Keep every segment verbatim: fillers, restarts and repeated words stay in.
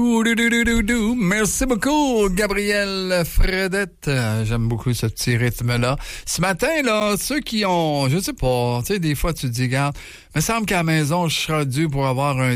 Merci beaucoup, Gabriel Fredette. J'aime beaucoup ce petit rythme-là. Ce matin, là, ceux qui ont, je sais pas, tu sais, des fois, tu te dis, regarde, il me semble qu'à la maison, je serais dû pour avoir un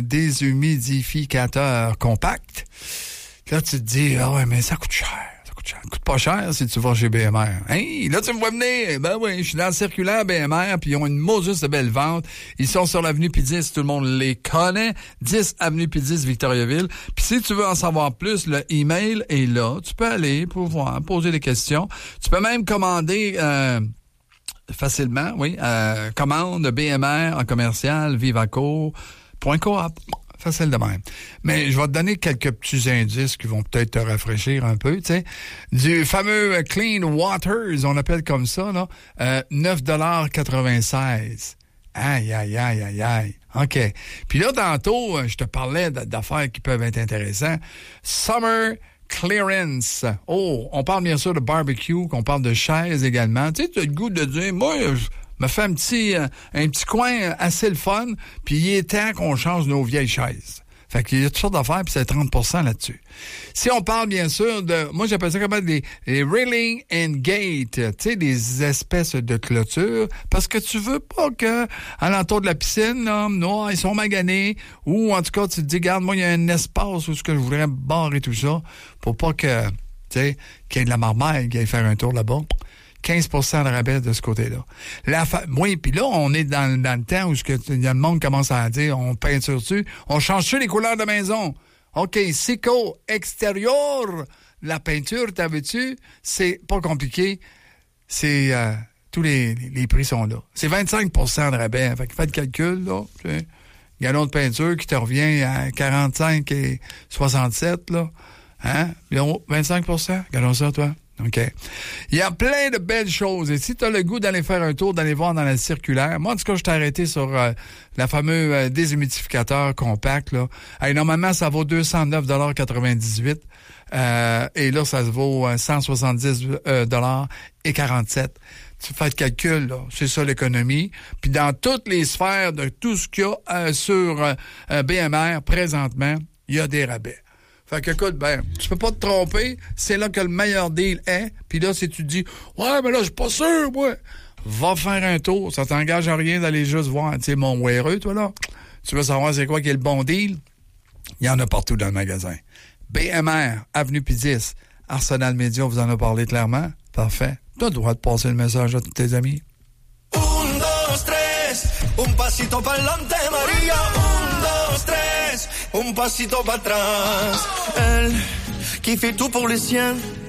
déshumidificateur compact. Là, tu te dis, ah ouais, mais ça coûte cher. Ça coûte pas cher si tu vas chez B M R. Hein? Là, tu me vois venir. Ben oui, je suis dans le circulaire B M R, puis ils ont une mauvaise de belle vente. Ils sont sur l'avenue P dix, tout le monde les connaît. dix avenue P dix, Victoriaville. Puis si tu veux en savoir plus, le email est là. Tu peux aller pour voir, poser des questions. Tu peux même commander euh, facilement, oui, euh, commande B M R en commercial, vivaco point coop. Facile de même. Mais je vais te donner quelques petits indices qui vont peut-être te rafraîchir un peu, tu sais. Du fameux Clean Waters, on appelle comme ça, là, euh, neuf dollars quatre-vingt-seize. Aïe, aïe, aïe, aïe, aïe. OK. Puis là, tantôt, je te parlais d'affaires qui peuvent être intéressantes. Summer Clearance. Oh, on parle bien sûr de barbecue, qu'on parle de chaises également. Tu sais, tu as le goût de dire, moi, je me fais un petit, euh, un petit coin assez le fun, puis il est temps qu'on change nos vieilles chaises. Fait qu'il y a toutes sortes d'affaires, puis c'est trente pour cent là-dessus. Si on parle, bien sûr, de, moi, j'appelle ça comme des, des railing and gate, tu sais, des espèces de clôtures, parce que tu veux pas que, à l'entour de la piscine, là, non, ils sont maganés, ou en tout cas, tu te dis, regarde, moi, il y a un espace où ce que je voudrais barrer tout ça, pour pas que, tu sais, qu'il y ait de la marmaille qui aille faire un tour là-bas. quinze pour cent de rabais de ce côté-là. La fa... Oui, puis là, on est dans, dans le temps où il y a le monde commence à dire, on peinture dessus, on change-tu les couleurs de maison? OK, Sico extérieur, la peinture, t'as vu-tu? C'est pas compliqué. C'est... Euh, tous les, les prix sont là. C'est vingt-cinq pour cent de rabais. Fait que fais le calcul, là. Galon de peinture qui te revient à quarante-cinq et soixante-sept, là. Hein? vingt-cinq pour cent? Regardons ça, toi. OK. Il y a plein de belles choses. Et si tu as le goût d'aller faire un tour, d'aller voir dans la circulaire, moi, en tout cas, je t'ai arrêté sur euh, la fameuse euh, déshumidificateur compact, là. Hey, normalement, ça vaut deux cent neuf dollars quatre-vingt-dix-huit. Euh, et là, ça se vaut euh, cent soixante-dix dollars et quarante-sept. Tu fais le calcul, là. C'est ça, l'économie. Puis dans toutes les sphères de tout ce qu'il y a euh, sur euh, B M R, présentement, il y a des rabais. Fait que, écoute, ben, tu peux pas te tromper. C'est là que le meilleur deal est. Puis là, si tu te dis, ouais, mais là, je suis pas sûr, moi. Va faire un tour. Ça t'engage à rien d'aller juste voir, tu sais, mon weareux, toi, là. Tu veux savoir c'est quoi qui est le bon deal? Il y en a partout dans le magasin. B M R, Avenue P dix, Arsenal Média, vous en a parlé clairement. Parfait. Tu as le droit de passer le message à tous tes amis. Un, dos, tres, un pasito pa'lante, Maria. Un, dos, tres, un pasito para atrás. Elle qui fait tout pour les siens,